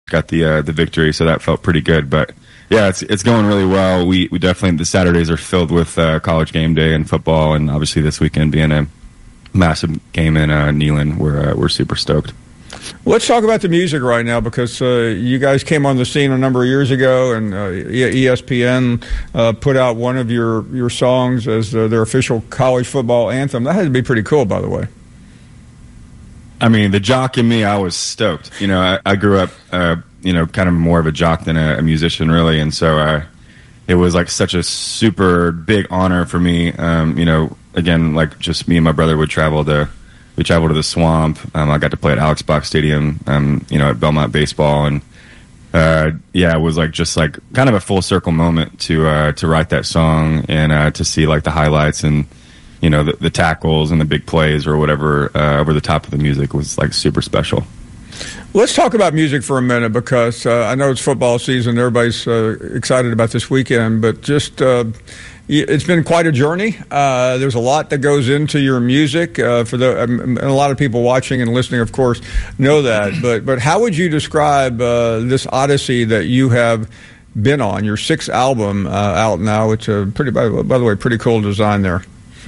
the victory, so that felt pretty good. But yeah, it's going really well. We definitely, the Saturdays are filled with college game day and football, and obviously this weekend being a massive game in Neyland, we're super stoked. Let's talk about the music right now, because you guys came on the scene a number of years ago, and ESPN put out one of your songs as their official college football anthem. That had to be pretty cool, by the way. I mean, the jock in me, I was stoked. You know, I grew up, kind of more of a jock than a musician, really, and so it was like such a super big honor for me. Again, like just me and my brother would travel to the Swamp. I got to play at Alex Box Stadium, at Belmont baseball, and it was like just like kind of a full circle moment to write that song and to see like the highlights and the tackles and the big plays or whatever over the top of the music was like super special. Let's talk about music for a minute, because I know it's football season. Everybody's excited about this weekend, but just it's been quite a journey. There's a lot that goes into your music. And a lot of people watching and listening, of course, know that. But how would you describe this odyssey that you have been on? Your sixth album out now. It's a by the way, pretty cool design there.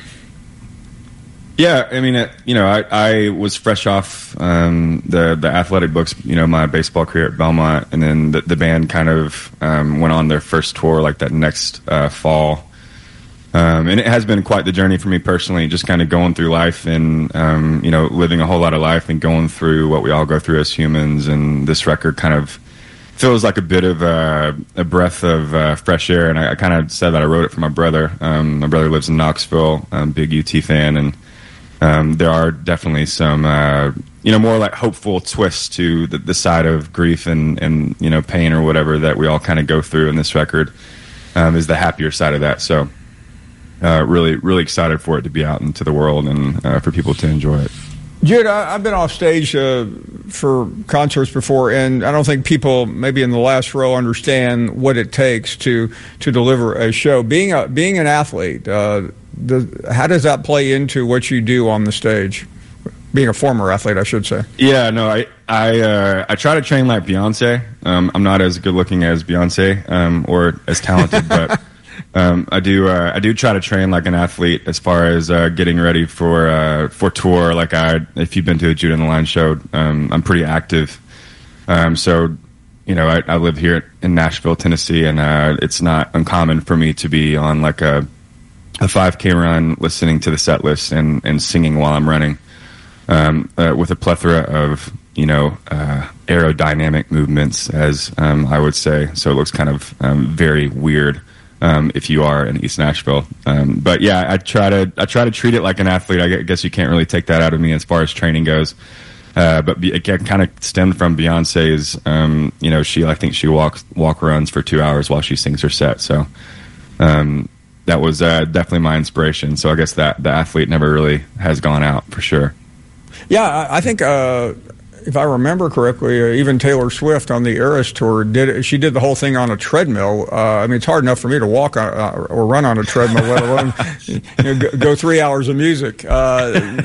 Yeah, I mean, I was fresh off the athletic books, my baseball career at Belmont, and then the band kind of went on their first tour like that next fall. And it has been quite the journey for me personally, just kind of going through life and, living a whole lot of life and going through what we all go through as humans. And this record kind of feels like a bit of a breath of fresh air. And I kind of said that I wrote it for my brother. My brother lives in Knoxville, big UT fan, and there are definitely some, more like hopeful twists to the side of grief and pain or whatever that we all kind of go through. And this record is the happier side of that. So really, really excited for it to be out into the world and for people to enjoy it. Jude, I've been off stage for concerts before, and I don't think people maybe in the last row understand what it takes to deliver a show. Being an athlete, how does that play into what you do on the stage? Being a former athlete, I should say. Yeah, no, I try to train like Beyonce. I'm not as good looking as Beyonce or as talented, but I do try to train like an athlete as far as getting ready for tour. Like if you've been to a Jude and the Line show, I'm pretty active. So I live here in Nashville, Tennessee, and it's not uncommon for me to be on like a 5K run, listening to the set list and singing while I'm running, with a plethora of aerodynamic movements, as I would say. So it looks kind of very weird if you are in East Nashville. But yeah, I try to treat it like an athlete. I guess you can't really take that out of me as far as training goes. But it kind of stemmed from Beyonce's. I think she walk runs for 2 hours while she sings her set. So that was definitely my inspiration. So I guess that the athlete never really has gone out, for sure. Yeah, I think if I remember correctly, even Taylor Swift on the Eras tour she did the whole thing on a treadmill. It's hard enough for me to walk or run on a treadmill, let alone go 3 hours of music. Let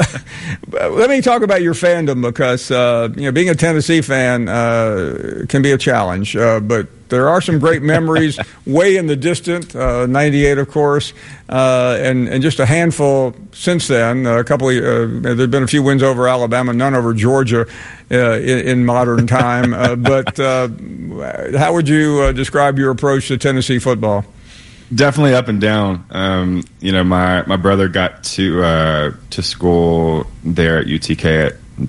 me talk about your fandom, because being a Tennessee fan can be a challenge, but there are some great memories way in the distant, 98, of course, and just a handful since then. There have been a few wins over Alabama, none over Georgia in modern time. But how would you describe your approach to Tennessee football? Definitely up and down. My brother got to school there at UTK in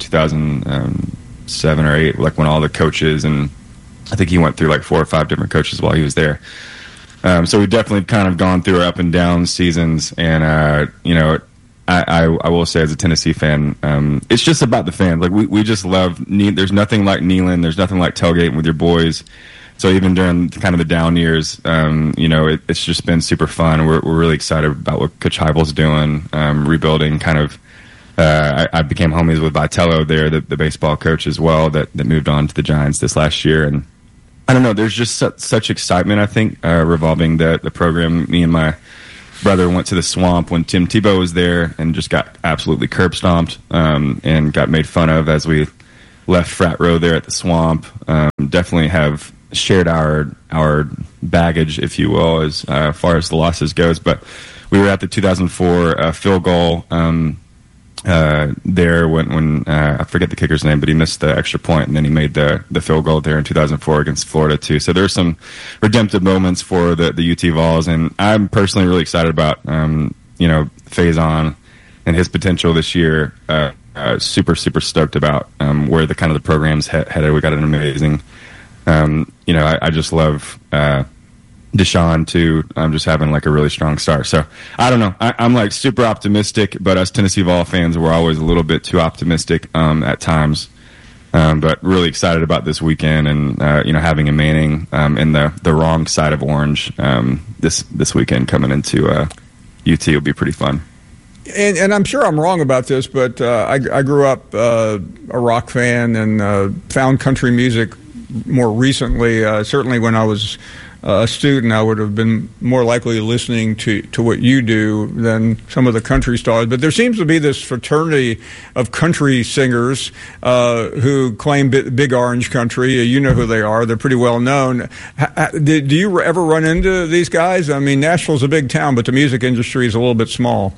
2007 or 8, like when all the coaches, and I think he went through like 4 or 5 different coaches while he was there. So we've definitely kind of gone through up and down seasons. And, I will say, as a Tennessee fan, it's just about the fans. Like we just love, there's nothing like Neyland. There's nothing like tailgating with your boys. So even during kind of the down years, it's just been super fun. We're really excited about what Coach Heupel's doing, rebuilding kind of. I became homies with Vitello there, the baseball coach as well, that moved on to the Giants this last year. And I don't know, there's just such excitement, I think, revolving the program. Me and my brother went to the Swamp when Tim Tebow was there and just got absolutely curb stomped and got made fun of as we left frat row there at the Swamp. Definitely have shared our baggage, if you will, as far as the losses goes. But we were at the 2004 field goal there when I forget the kicker's name, but he missed the extra point, and then he made the field goal there in 2004 against Florida too. So there's some redemptive moments for the UT Vols, and I'm personally really excited about Faison and his potential this year. Super stoked about where the kind of the program's headed. We got an amazing, I just love Deshaun too. I'm just having like a really strong start. So I don't know. I'm like super optimistic, but us Tennessee Vol fans were always a little bit too optimistic at times. But really excited about this weekend and having a Manning in the wrong side of orange this weekend coming into UT will be pretty fun. And I'm sure I'm wrong about this, but I grew up a rock fan and found country music more recently. Certainly when I was a student, I would have been more likely listening to what you do than some of the country stars. But there seems to be this fraternity of country singers who claim Big Orange Country. You know who they are. They're pretty well known. Do you ever run into these guys? I mean, Nashville's a big town, but the music industry is a little bit small.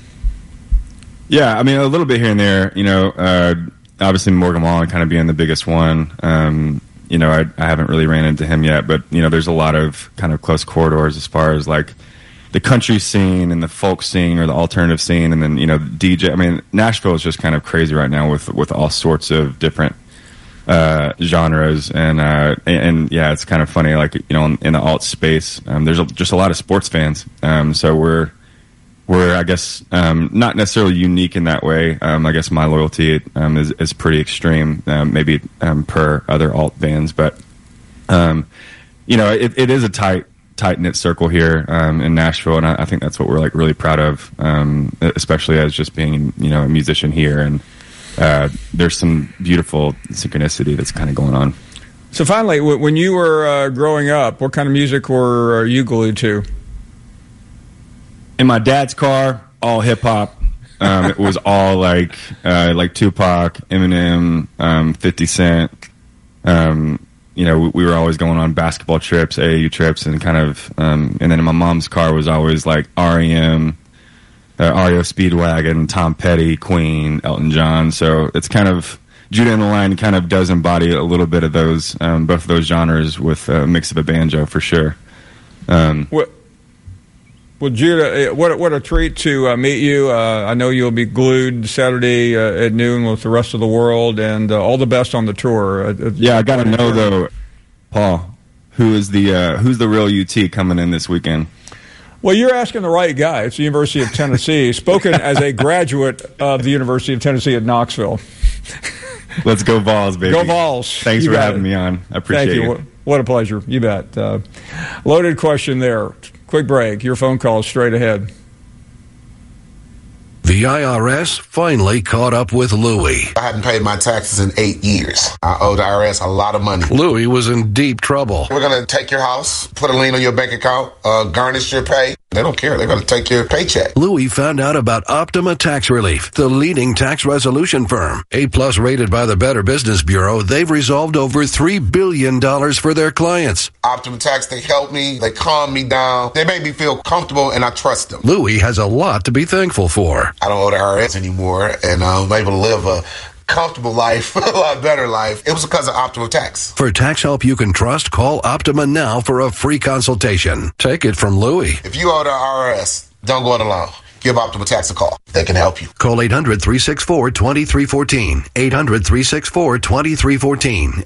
Yeah, I mean, a little bit here and there. Obviously Morgan Wallen kind of being the biggest one. I haven't really ran into him yet, but there's a lot of kind of close corridors as far as like the country scene and the folk scene or the alternative scene, and then DJ. I mean, Nashville is just kind of crazy right now with all sorts of different genres, and yeah, it's kind of funny. Like in the alt space, there's just a lot of sports fans. So we're I guess not necessarily unique in that way. I guess my loyalty is pretty extreme, maybe per other alt bands, but it is a tight-knit circle here in Nashville, and I think that's what we're like really proud of, especially as just being a musician here, and there's some beautiful synchronicity that's kind of going on. So finally, when you were growing up, what kind of music were you glued to? In my dad's car, all hip hop. It was all like Tupac, Eminem, 50 Cent. We were always going on basketball trips, AAU trips, and kind of. And then in my mom's car was always like REM, REO Speedwagon, Tom Petty, Queen, Elton John. So it's kind of Judah and the Lion kind of does embody a little bit of those, both of those genres with a mix of a banjo for sure. Well, Judah, what a treat to meet you. I know you'll be glued Saturday at noon with the rest of the world, and all the best on the tour. Yeah, I got to know, though, Paul, who's the real UT coming in this weekend? Well, you're asking the right guy. It's the University of Tennessee, spoken as a graduate of the University of Tennessee at Knoxville. Let's go Vols, baby. Go Vols. Thanks for having me on. I appreciate it. Thank you. What a pleasure. You bet. Loaded question there. Quick break. Your phone call is straight ahead. The IRS finally caught up with Louie. I hadn't paid my taxes in 8 years. I owe the IRS a lot of money. Louie was in deep trouble. We're going to take your house, put a lien on your bank account, garnish your pay. They don't care. They're going to take your paycheck. Louie found out about Optima Tax Relief, the leading tax resolution firm. A-plus rated by the Better Business Bureau, they've resolved over $3 billion for their clients. Optima Tax, they help me. They calm me down. They make me feel comfortable, and I trust them. Louie has a lot to be thankful for. I don't owe the IRS anymore, and I'm able to live a comfortable life, a lot better life. It was because of Optima Tax. For tax help you can trust, call Optima now for a free consultation. Take it from Louie. If you owe the IRS, don't go it alone. Give Optima Tax a call. They can help you. Call 800-364-2314. 800-364-2314.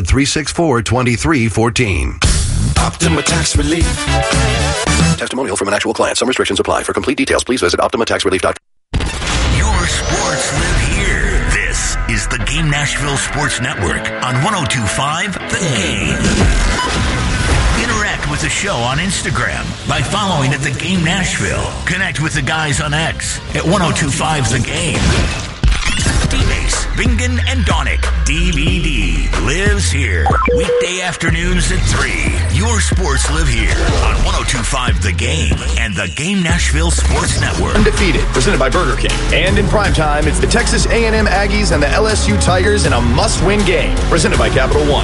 800-364-2314. Optima Tax Relief. Testimonial from an actual client. Some restrictions apply. For complete details, please visit OptimaTaxRelief.com. Your sports live here. This is the Game Nashville Sports Network on 102.5 The Game. Interact with the show on Instagram by following at The Game Nashville. Connect with the guys on X at 102.5 The Game. D-Base Bingen and Donick, DVD, lives here. Weekday afternoons at 3. Your sports live here on 102.5 The Game and the Game Nashville Sports Network. Undefeated, presented by Burger King. And in primetime, it's the Texas A&M Aggies and the LSU Tigers in a must-win game, presented by Capital One.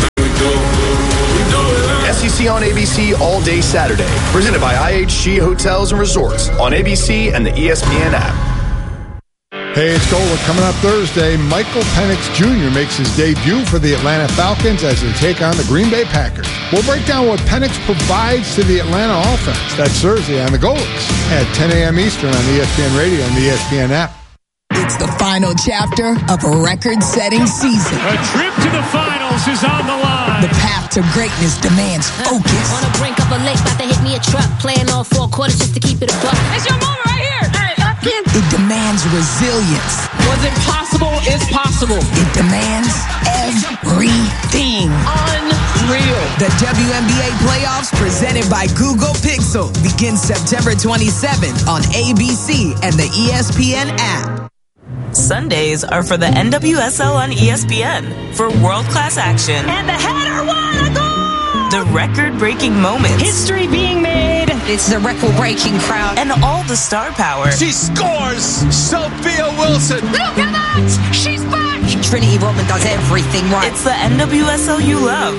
SEC on ABC all day Saturday, presented by IHG Hotels and Resorts on ABC and the ESPN app. Hey, it's Golic. Coming up Thursday, Michael Penix Jr. makes his debut for the Atlanta Falcons as they take on the Green Bay Packers. We'll break down what Penix provides to the Atlanta offense. That's Thursday on the Golics at 10 a.m. Eastern on ESPN Radio and the ESPN app. It's the final chapter of a record-setting season. A trip to the finals is on the line. The path to greatness demands focus. On the brink of a lake, about to hit me a truck. Playing all 4 quarters just to keep it a buck. It's your moment right here. It demands resilience. What's impossible is possible. It demands everything. Unreal. The WNBA playoffs presented by Google Pixel begins September 27th on ABC and the ESPN app. Sundays are for the NWSL on ESPN for world-class action. And the header won a goal! The record-breaking moments. History being made. It's the record-breaking crowd. And all the star power. She scores! Sophia Wilson! Look at that! She's back! Trinity Rodman does everything right. It's the NWSL you love.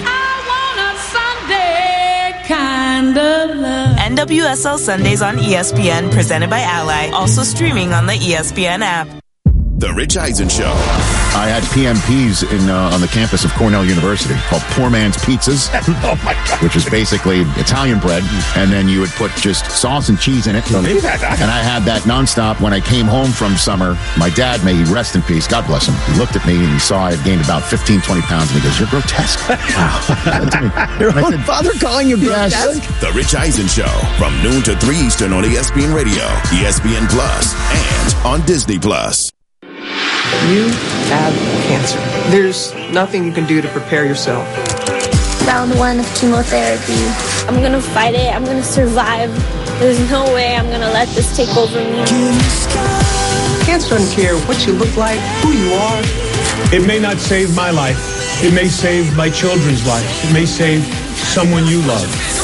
I want a Sunday kind of love. NWSL Sundays on ESPN, presented by Ally. Also streaming on the ESPN app. The Rich Eisen Show. I had PMPs on the campus of Cornell University called Poor Man's Pizzas. Oh my God. Which is basically Italian bread, and then you would put just sauce and cheese in it. And I had that nonstop when I came home from summer. My dad, may he rest in peace, God bless him, he looked at me and he saw I had gained about 15, 20 pounds, and he goes, "You're grotesque." Wow. Your own father calling you grotesque? Yes. The Rich Eisen Show, from noon to 3 Eastern on ESPN Radio, ESPN Plus, and on Disney Plus. You have cancer. There's nothing you can do to prepare yourself. Round 1 of chemotherapy. I'm going to fight it. I'm going to survive. There's no way I'm going to let this take over me. Cancer doesn't care what you look like, who you are. It may not save my life. It may save my children's lives. It may save someone you love.